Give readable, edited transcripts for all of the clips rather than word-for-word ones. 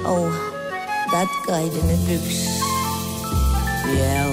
Oh, dat geht in de Büchs. Ja.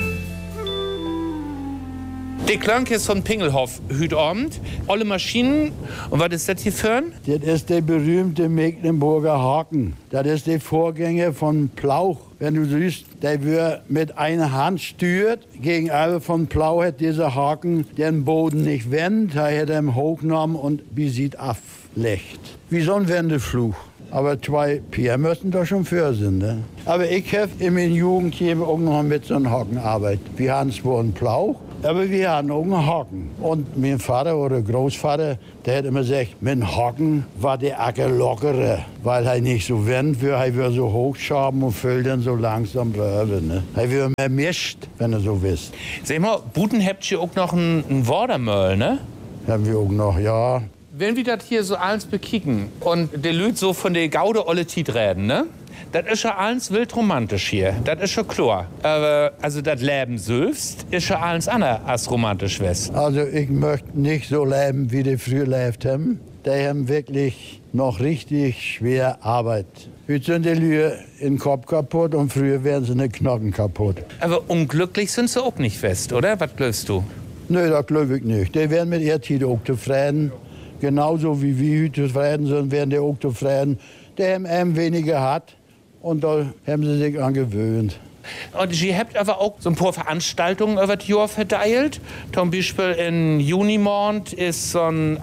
Die Klang ist von Pingelhoff, heute Abend. Alle Maschinen. Und was ist das hier für ein? Das ist der berühmte Mecklenburger Haken. Das ist der Vorgänger von Plauch. Wenn du siehst, der wird mit einer Hand steuert. Gegenüber von Plauch hat dieser Haken den Boden nicht wendet. Er hat ihn hochgenommen und wie sieht ablegt. Wie so ein Wendefluch. Aber 2 Pier müssen doch schon für sein. Ne? Aber ich habe in meiner Jugend hier auch noch mit so einem Haken gearbeitet. Wir haben zwar einen Plauch, aber wir haben auch einen Haken. Und mein Vater oder Großvater, der hat immer gesagt, mit dem Haken war der Acker lockerer, weil er nicht so wendet wird, er wird so hochschaben und füllt dann so langsam rüber. Ne? Er wird mehr mischt, wenn er so wisst. Sag mal, Buten habt ihr auch noch einen Watermöll, ne? Haben wir auch noch, ja. Wenn wir das hier so alles bekicken und die Leute so von der Gaude olle Tiet reden, ne? Das ist ja alles wild romantisch hier. Das ist schon klar. Aber also das Leben selbst ist ja alles anders als romantisch west. Also ich möchte nicht so leben, wie die früher gelebt haben. Die haben wirklich noch richtig schwer Arbeit. Heute sind die Leute in den Kopf kaputt und früher wären sie in den Knochen kaputt. Aber unglücklich sind sie auch nicht fest, oder? Was glaubst du? Nö, das glaube ich nicht. Die werden mit ihrer Zeit auch zufrieden. Genauso wie wir heute zufrieden sind, werden die auch zufrieden. Die haben weniger hat und da haben sie sich angewöhnt. Und ihr habt aber auch so ein paar Veranstaltungen über das Jahr verteilt. Zum Beispiel in Junimond ist so ein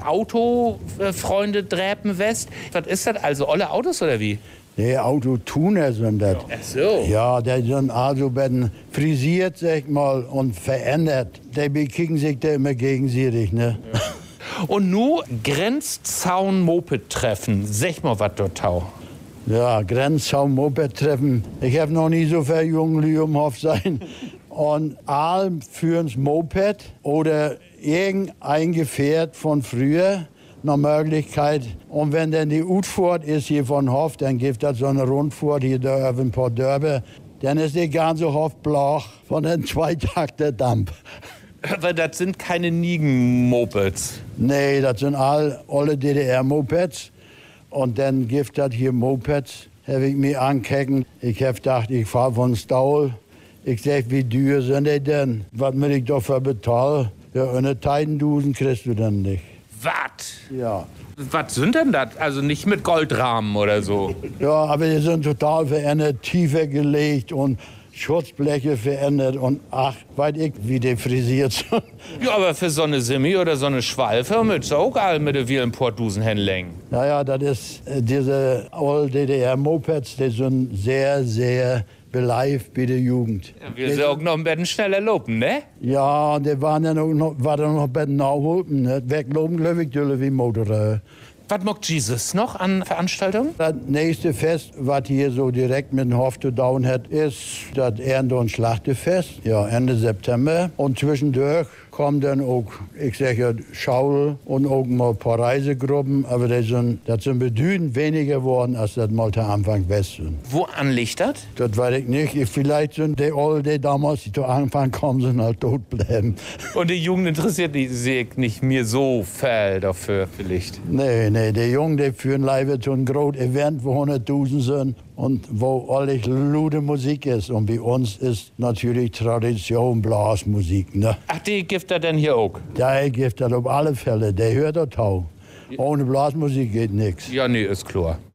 Auto-Freunde-Dräpen-West. Was ist das? Also alle Autos oder wie? Die Autotuner sind das. Ach so. Ja, die sind also frisiert, sag ich mal, und verändert. Die bekicken sich da immer gegenseitig, ne? Ja. Und nur Grenzzaun-Moped-Treffen. Sag mal, was dort tau. Ja, Grenzzaun-Moped-Treffen. Ich habe noch nie so viele junge Leute im Hof sein. Und alle führen's Moped oder irgendein Gefährt von früher nach Möglichkeit. Und wenn dann die Utfahrt ist hier von Hof, dann gibt das so eine Rundfahrt hier da auf ein paar Dörfer. Dann ist der ganze Hof blach von den 2-Takter-Dampf. Aber das sind keine Nigen-Mopeds. Nee, das sind alle DDR-Mopeds. Und dann gibt das hier Mopeds, habe ich mir angeguckt. Ich habe gedacht, ich fahre von Staul. Ich sag, wie teuer sind die denn? Was muss ich dafür bezahlen? Ja, eine Teidendusen kriegst du dann nicht. Was? Ja. Was sind denn das? Also nicht mit Goldrahmen oder so? Ja, aber die sind total verändert, tiefer gelegt und Schutzbleche verändert und ach, weiß ich, wie die frisiert sind. Ja, aber für so eine Simi oder so eine Schwalfe mit so auch all mit den Portusen hinlängen. Naja, das ist diese Old DDR-Mopeds, die sind sehr, sehr beleift bei der Jugend. Ja, wir sind auch noch ein bisschen schneller loben, ne? Ja, die waren dann noch ein bisschen nachholpen. Ne? Wegloben, glaube ich, wie Motorräder. Was macht Jesus noch an Veranstaltungen? Das nächste Fest, was hier so direkt mit dem Hof zu tun hat, ist das Ernte- und Schlachtefest. Ja, Ende September. Und zwischendurch kommen dann auch, ich sage, Schaul und auch mal ein paar Reisegruppen. Aber das sind bedeutend weniger geworden, als das mal zu Anfang West sind. Wo anliegt das? Das weiß ich nicht. Vielleicht sind die alle, die damals, die zu Anfang kommen, sind halt tot bleiben. Und die Jugend interessiert sich nicht mehr so viel dafür, vielleicht? Nee, die Jungen, die führen leider zu einem großen Event, wo 100.000 sind und wo alles laute Musik ist. Und bei uns ist natürlich Tradition Blasmusik. Ne? Ach, die gibt er denn hier auch? Der gibt das auf alle Fälle, der hört das auch. Ohne Blasmusik geht nichts. Ja, nee, ist klar.